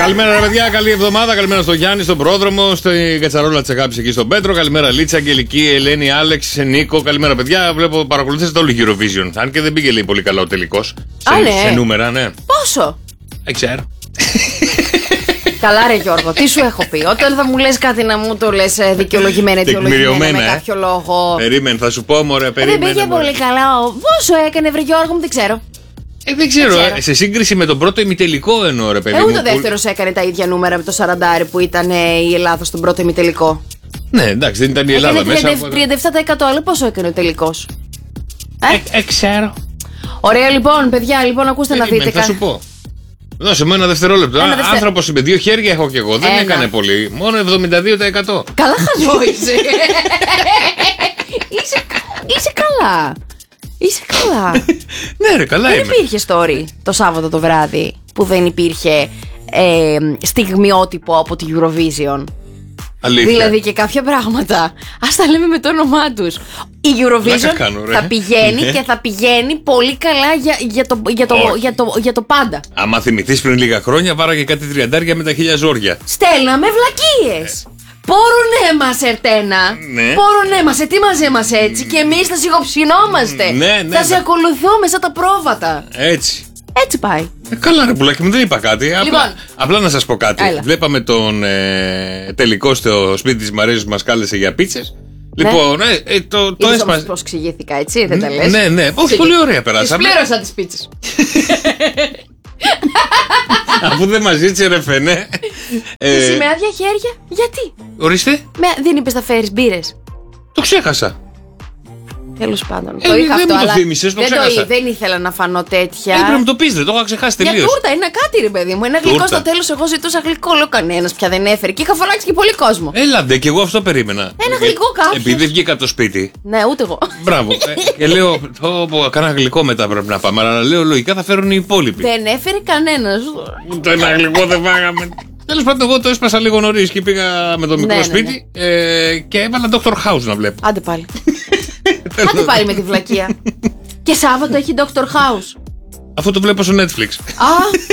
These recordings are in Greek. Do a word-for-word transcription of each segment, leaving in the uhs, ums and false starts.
Καλημέρα, ρε παιδιά, καλή εβδομάδα. Καλημέρα στο Γιάννη, στον πρόδρομο, στην Κατσαρόλα τη Αγάπη εκεί στον Πέτρο. Καλημέρα, Λίτσα, Αγγελική, Ελένη, Άλεξ, Νίκο. Καλημέρα, παιδιά. Βλέπω παρακολουθήσατε όλη η Eurovision. Αν και δεν πήγε λέει πολύ καλά ο τελικός. Σε, ναι. σε νούμερα, ναι. Πόσο? Δεν ξέρω. Καλά, ρε Γιώργο, τι σου έχω πει? Όταν θα μου λες κάτι να μου το λες δικαιολογημένα, αιτιολογημένα, με κάποιο λόγο. Περίμενε, θα σου πω, μωρέ, περίμενε. Δεν πήγε μωρέ. πολύ καλά. Πόσο έκανε, βρε Γιώργο μου, δεν ξέρω. Ε, δεν ξέρω, Δεν ξέρω. Ε, σε σύγκριση με τον πρώτο ημιτελικό εννοώ, ρε παιδί Ε, μου. ούτε ο δεύτερος έκανε τα ίδια νούμερα με το σαραντάρι που ήταν ε, η Ελλάδα στον πρώτο ημιτελικό. Ναι, εντάξει, δεν ήταν η Ελλάδα Έκανε μέσα. τριάντα επτά τοις εκατό, αλλά πόσο έκανε ο τελικός? Ε, ε, ξέρω. Ωραία, λοιπόν, παιδιά, λοιπόν, ακούστε να Περίμενε, δείτε. θα σου πω. Δώσε μου ένα δευτερόλεπτο. Ένα δευτερόλεπτο. Άνθρωπος με δύο χέρια έχω κι εγώ. Δεν Ένα. έκανε πολύ. Μόνο εβδομήντα δύο τοις εκατό. Καλά, χαζό είσαι. είσαι. Είσαι καλά. Είσαι καλά. Ναι, ρε, καλά Δεν είμαι. υπήρχε story το Σάββατο το βράδυ που δεν υπήρχε ε, στιγμιότυπο από τη Eurovision. Αλήθεια. Δηλαδή και κάποια πράγματα, ας τα λέμε με το όνομά τους. Η Eurovision κάνω, ρε. θα πηγαίνει Ναι. και θα πηγαίνει πολύ καλά για, για, το, για, το, Όχι. για, το, για το πάντα. Άμα θυμηθείς πριν λίγα χρόνια, βάραγε κάτι τριαντάρια με τα χίλια ζόρια. Στέλναμε βλακίες. Πόρουνε μας, Ερτένα. Ναι. Πόρουνε μας, ετοίμαζε μας έτσι και εμείς θα σιγοψινόμαστε. Ναι, ναι, θα ναι. σε ακολουθούμε σαν τα πρόβατα. Έτσι. Έτσι πάει. Ε, καλά, ρε πουλάκι μου, δεν είπα κάτι. Απλά, Λοιπόν. απλά να σας πω κάτι. Έλα. Βλέπαμε τον ε, τελικό στο σπίτι της Μαρίζης που μας κάλεσε για πίτσες. Λοιπόν, ε, ε, το, το Είδες όμως έσπασε. πώς εξηγήθηκα, έτσι, δεν τα λες? Ναι, ναι, όχι, Εξηγή. πολύ ωραία Τις περάσαμε. πλήρωσα τις πίτσες. Αφού δεν μας ζήτησε ρε φαινέ. Εσύ Ε, με άδεια χέρια, γιατί? ορίστε, Με, δεν είπες θα φέρεις μπύρες? το ξέχασα. Τέλος πάντων. Ε, το είχα δεν αυτό, μου το αλλά θύμισες, το δεν, ξέχασα. δεν ήθελα να φανώ τέτοια. Έπρεπε να μου το πεις, δεν το είχα ξεχάσει Για τελείως. τούρτα, ένα κάτι ρε παιδί μου. Ένα γλυκό Τούρτα. στο τέλος. Εγώ ζητούσα γλυκό, λέω κανένας πια δεν έφερε. Και είχα φωνάξει και πολύ κόσμο. Έλα ντε, και εγώ αυτό περίμενα. Ένα Ε, γλυκό κάποιος. Επειδή δεν βγήκα από το σπίτι. Ναι, ούτε εγώ. Μπράβο. ε, και λέω, πω, πω, κάνα γλυκό μετά πρέπει να πάμε. Αλλά λέω, λογικά θα φέρουν οι υπόλοιποι. Δεν έφερε κανένας. Το ένα γλυκό δεν φάγαμε. Τέλος πάντων, εγώ το έσπασα λίγο νωρίς και πήγα με το μικρό Ναι, ναι, σπίτι ε, και έβαλα ντόκτορ House να βλέπω. Άντε πάλι. Άντε πάλι με τη βλακεία. Και Σάββατο έχει Doctor House. Αφού το βλέπω στο Netflix. Α.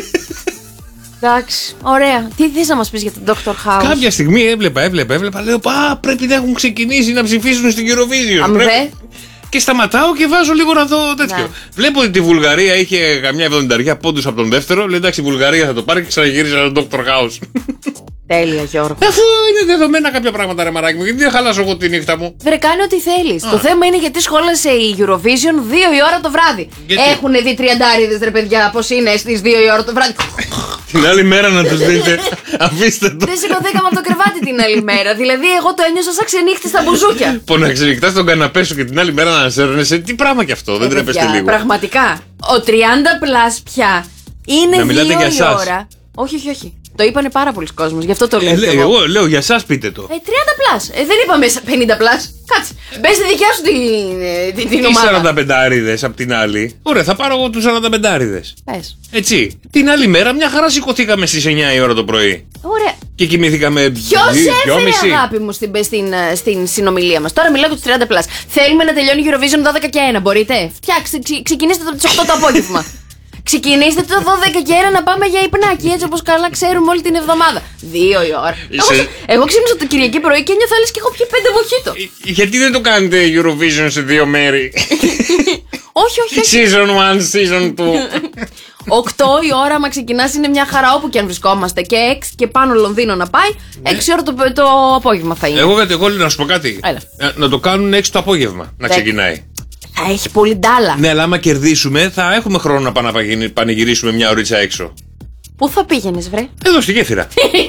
Εντάξει, ωραία. Τι θες να μας πεις για τον Doctor House? Κάποια στιγμή έβλεπα, έβλεπα, έβλεπα. Λέω, πά, πρέπει να έχουν ξεκινήσει να ψηφίσουν στην Eurovision. Αμβέ. Πρέπει- Και σταματάω και βάζω λίγο να δω τέτοιο. Ναι. Βλέπω ότι η Βουλγαρία είχε καμιά εβδομήντα πόντους από τον δεύτερο. Λέω, εντάξει, η Βουλγαρία θα το πάρει και ξαναγύριζα τον Doctor House. Τέλεια, Γιώργο. Αφού είναι δεδομένα κάποια πράγματα, ρε μαράκι μου, γιατί δεν χαλάσω εγώ τη νύχτα μου. Βρε, κάνε ό,τι θέλεις. Το θέμα είναι γιατί σχόλασε η Eurovision δύο η ώρα το βράδυ. Γιατί? Έχουν δει τριαντάριδες, ρε παιδιά, πώς είναι στις δύο η ώρα το βράδυ. Την άλλη μέρα να τους δείτε. Αφήστε το. Δεν σηκωθήκαμε από το κρεβάτι την άλλη μέρα. Δηλαδή, εγώ το ένιωσα σαν ξενύχτη στα μπουζούκια. Που να ξενυχτάς τον καναπέ σου και την άλλη μέρα να σέρνεσαι. Τι πράγμα κι αυτό, δεν Ε, τρέπεστε παιδιά, λίγο. Πραγματικά. Ο τριάντα πλας πια είναι Να μιλάτε δύο για η εσάς. ώρα. Όχι, όχι, όχι. Το είπανε πάρα πολλοί κόσμος, γι' αυτό το λέω. Ε, κι λέ- εγώ. εγώ λέω για εσάς πείτε το. Ε, τριάντα πλας. Ε, δεν είπαμε πενήντα πλας. Κάτσε. Μπες στη δικιά σου την, ε, την, την Τι ομάδα. σαράντα πέντε άριδες απ' την άλλη. Ωραία, θα πάρω εγώ τους σαράντα πέντε άριδες. Πες. Έτσι. Την άλλη μέρα μια χαρά σηκωθήκαμε στις εννιά η ώρα το πρωί. Ωραία. Και κοιμηθήκαμε Ποιος δύ- έφερε, δυόμιση. αγάπη μου, στην, στην, ε, στην συνομιλία μας? Τώρα μιλάω για τους τριάντα πλας. Θέλουμε να τελειώνει η Eurovision δώδεκα και ένα. Μπορείτε? Φτιάξτε, ξε- ξεκινήστε το τις οκτώ το απόγευμα. Ξεκινήστε το δώδεκα και ένα να πάμε για υπνάκι, έτσι όπως καλά ξέρουμε όλη την εβδομάδα. Δύο η ώρα. Είσαι- Εγώ, εγώ ξύπνησα το Κυριακή πρωί και νιώθω λες και έχω πιει πέντε μοχίτο. Ε, Γιατί δεν το κάνετε Eurovision σε δύο μέρη. όχι, όχι, όχι. Season one, season two. Οκτώ η ώρα, άμα ξεκινάς, είναι μια χαρά όπου και αν βρισκόμαστε. Και έξι και πάνω Λονδίνο να πάει. Έξι ώρα το, το απόγευμα θα είναι. Εγώ γιατί εγώ λέω να σου πω κάτι. Έλα. Ε, Να το κάνουν έξι το απόγευμα να Δέκα. ξεκινάει. Θα έχει πολύ ντάλα. Ναι, αλλά άμα κερδίσουμε θα έχουμε χρόνο να πάμε να παγι- πανηγυρίσουμε μια ωρίτσα έξω. Πού θα πήγαινες, βρε? Εδώ στη γέφυρα.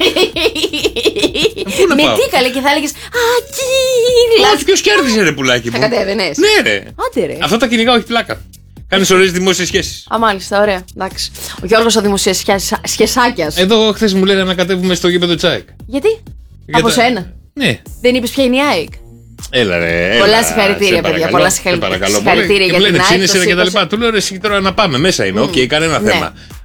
Πού να Με πάω? τι καλέ και θα έλεγες Α, κύριε. Όχι, ποιος κέρδισε ρε πουλάκι Θα μου. κατέβαινες? Ναι, ρε. Άντε ρε. Αυτά τα κυνηγάω όχι πλάκα. Κάνεις ωραίες δημόσιες σχέσεις. Α, μάλιστα, ωραία. Εντάξει. Ο Γιώργος ο δημοσιοσχεσάκιας. Εδώ χθες μου λέγανε να κατέβουμε στο γήπεδο Τσάικ. Γιατί? Για Από τα- σένα. Ναι. Δεν είπες ποια είναι η ΑΕΚ? Έλα ρε. Πολλά έλα, συγχαρητήρια, σε παιδιά, παρακαλώ, πολλά σε συγχαρη- παρακαλώ πολύ. συγχαρητήρια Και για μου λένε την ΑΕΚ, ψήνεσαι το και τα λοιπά. σήκωσε. Του λέω ρε εσύ τώρα να πάμε μέσα είναι. Οκ, κανένα Ναι. θέμα.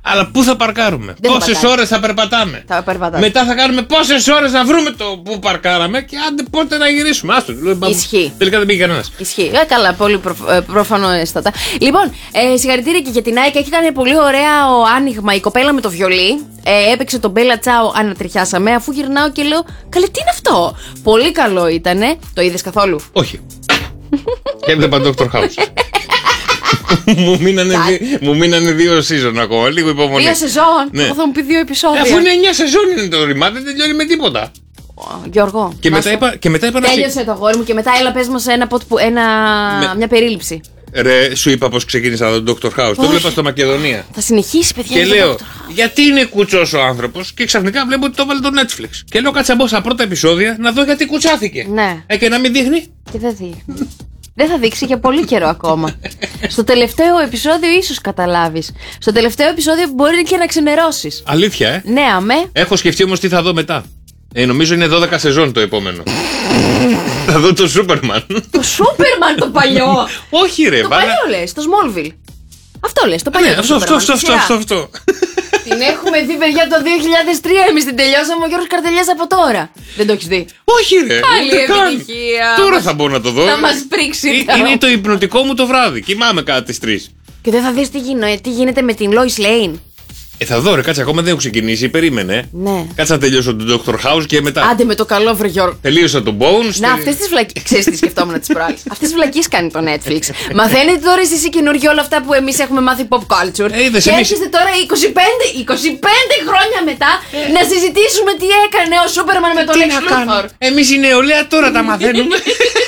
Αλλά πού θα παρκάρουμε, πόσες ώρες θα περπατάμε. Θα περπατάμε. Μετά θα κάνουμε πόσες ώρες να βρούμε το που παρκάραμε και άντε πότε να γυρίσουμε. Άστο. Ισχύει. Τελικά δεν πήγε κανένας. Ισχύει. Ε, καλά, πολύ προ, ε, προφανέστατα. Λοιπόν, ε, συγχαρητήρια και για την Άικα. Έχει κάνει πολύ ωραίο άνοιγμα η κοπέλα με το βιολί. Ε, έπαιξε τον Μπέλα Τσάο, ανατριχιάσαμε. Αφού γυρνάω και λέω, καλέ, τι είναι αυτό. Πολύ καλό ήτανε. Το είδες καθόλου? Όχι. Και έβλεπα Doctor House. μου, μείνανε δι... μου μείνανε δύο season ακόμα. Λίγο υπομονή. Δύο σεζόν. Ναι. Θα μου πει δύο επεισόδια. Αφού είναι εννιά σεζόν είναι το ρημά, δεν τελειώνει με τίποτα. Γιώργο. Και μετά, είπα, και μετά είπα να. Τέλειωσε το αγόρι μου και μετά έλα πες μας ένα, ένα... Με... μια περίληψη. Ρε, σου είπα πως ξεκίνησα τον Doctor House. Το βλέπα στο Μακεδονία. Θα συνεχίσει, παιδιά. Και λέω, γιατί είναι κουτσός ο άνθρωπος. Και ξαφνικά βλέπω ότι το έβαλε το Netflix. Και λέω, κάτσε να μπω στα πρώτα επεισόδια να δω γιατί κουτσάθηκε. Ναι. Ε, και να μην δείχνει. Και δεν δείχνει. Δεν θα δείξει για πολύ καιρό ακόμα. Στο τελευταίο επεισόδιο ίσως καταλάβεις. Στο τελευταίο επεισόδιο μπορεί και να ξενερώσεις. Αλήθεια, ε. Ναι, αμέ. Έχω σκεφτεί όμως τι θα δω μετά. Ε, νομίζω είναι δώδεκα σεζόν το επόμενο. Θα δω το Σούπερμαν. Το Σούπερμαν το παλιό. Όχι ρε, το βάλα... παλιό λες, το Smallville. Αυτό λες, το παλιό. Ναι, αυτό, αυτό, αυτό, αυτό, αυτό, αυτό. Την έχουμε δει, παιδιά, το δύο χιλιάδες τρία. Εμείς την τελειώσαμε, ο Γιώργος Καρτελιάς από τώρα. Δεν το έχεις δει? Όχι ρε. Πάλι επιτυχία. Τώρα θα μπορώ να το δω. Θα μας πρίξει. Ε, είναι το υπνοτικό μου το βράδυ. Κοιμάμαι κατά τις τρεις. Και δεν θα δεις τι, γίνο, τι γίνεται με την Lois Lane. Ε, θα δω ρε, κάτσε, ακόμα δεν έχω ξεκινήσει, περίμενε. Ναι. Κάτσε να τελειώσω τον Doctor House και μετά. Άντε με το καλό, βρε Γιώργο. Τελείωσα τον Bones. Να, αυτές τις βλακίες. Ξέρεις τι σκεφτόμουν τις προάλλες. Αυτές τις βλακίες κάνει το Netflix. Μαθαίνετε τώρα εσείς οι καινούργοι όλα αυτά που εμείς έχουμε μάθει pop culture. Ε, είδες, και εμείς... έρχεστε τώρα είκοσι πέντε, είκοσι πέντε χρόνια μετά ε. να συζητήσουμε τι έκανε ο Σούπερμαν με τον Lex Luthor. Εμείς η νεολαία τώρα τα μαθαίνουμε.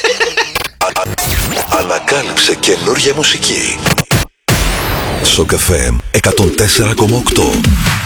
Ανακάλυψε καινούργια μουσική. Σοκ εφ εμ εκατόν τέσσερα κόμμα οκτώ.